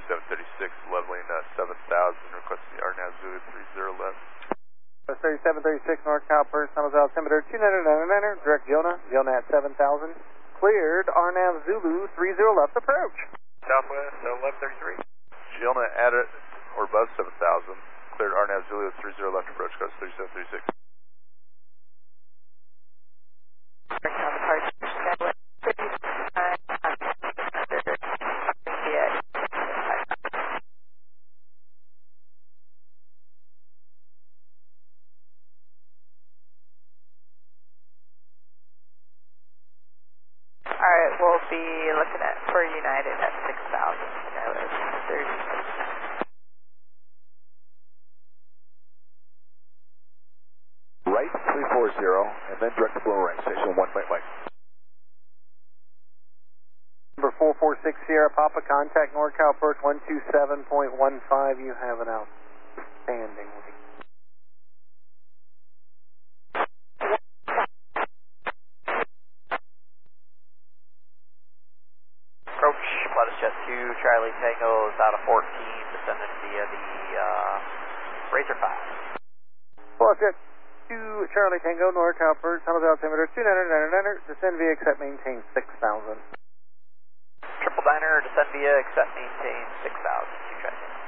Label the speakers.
Speaker 1: 3736, leveling 7000, requesting the RNAV Zulu 30 left.
Speaker 2: 3736 North Cowper, Summers altimeter 2999, direct Jonah at 7000. Cleared, RNAV Zulu 30 left approach.
Speaker 3: Southwest 1133.
Speaker 1: Jonah at it or above 7000, cleared RNAV Zulu 30 left approach, coast 3736.
Speaker 4: Alright, we'll be looking at for United at 6,000. That was 36.
Speaker 5: Right 340, and then direct to blow right, station 1 right.
Speaker 2: Number 446 Sierra Papa, contact NorCal approach 127.15. You have an outstanding week.
Speaker 4: Approach, Lotus Jet 2, Charlie Tango is out of 14, descending via the Razor 5.
Speaker 2: Lotus Jet 2, Charlie Tango, NorCal approach, Summers altimeter 2999, descend via accept maintain 6000.
Speaker 4: Triple Diner, descend via accept maintain 6000.